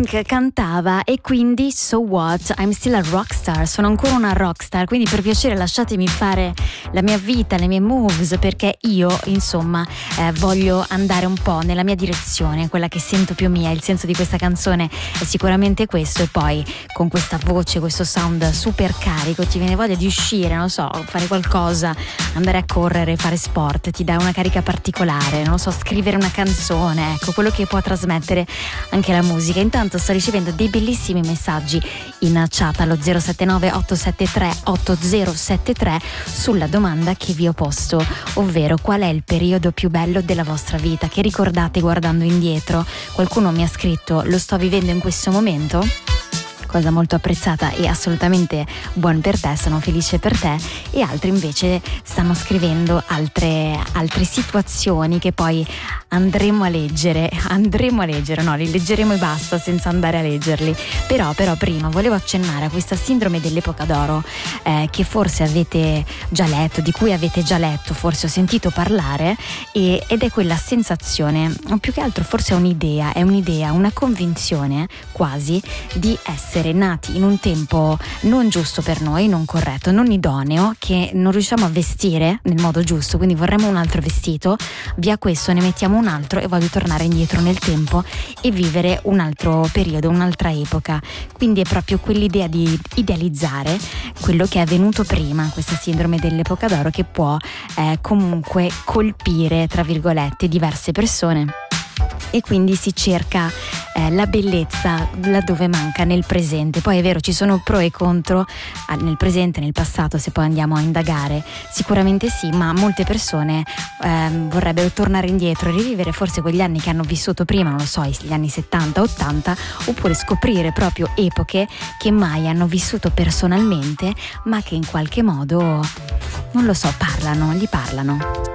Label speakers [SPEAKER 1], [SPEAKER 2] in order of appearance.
[SPEAKER 1] Pink cantava "E quindi so what, I'm still a rockstar", sono ancora una rockstar, quindi per piacere lasciatemi fare la mia vita, le mie moves, perché io insomma voglio andare un po' nella mia direzione, quella che sento più mia. Il senso di questa canzone è sicuramente questo, e poi con questa voce, questo sound super carico ti viene voglia di uscire, non so, fare qualcosa, andare a correre, fare sport, ti dà una carica particolare, non so, scrivere una canzone, ecco quello che può trasmettere anche la musica. Intanto sto ricevendo dei bellissimi messaggi in chat allo 079 873 8073 sulla domanda che vi ho posto, ovvero qual è il periodo più bello della vostra vita che ricordate guardando indietro. Qualcuno mi ha scritto: lo sto vivendo in questo momento, cosa molto apprezzata e assolutamente buon per te, sono felice per te, e altri invece stanno scrivendo altre situazioni che poi andremo a leggere, no, li leggeremo e basta senza andare a leggerli. Però prima volevo accennare a questa sindrome dell'epoca d'oro che forse avete già letto, di cui avete già letto, forse ho sentito parlare, ed è quella sensazione, o più che altro forse è un'idea, una convinzione quasi di essere nati in un tempo non giusto per noi, non corretto, non idoneo, che non riusciamo a vestire nel modo giusto, quindi vorremmo un altro vestito, via questo ne mettiamo un altro e voglio tornare indietro nel tempo e vivere un altro periodo, un'altra epoca. Quindi è proprio quell'idea di idealizzare quello che è avvenuto prima, questa sindrome dell'epoca d'oro, che può comunque colpire, tra virgolette, diverse persone. E quindi si cerca la bellezza laddove manca nel presente. Poi è vero, ci sono pro e contro nel presente, nel passato, se poi andiamo a indagare sicuramente sì, ma molte persone vorrebbero tornare indietro e rivivere forse quegli anni che hanno vissuto prima, non lo so, gli anni 70-80, oppure scoprire proprio epoche che mai hanno vissuto personalmente, ma che in qualche modo, non lo so, gli parlano.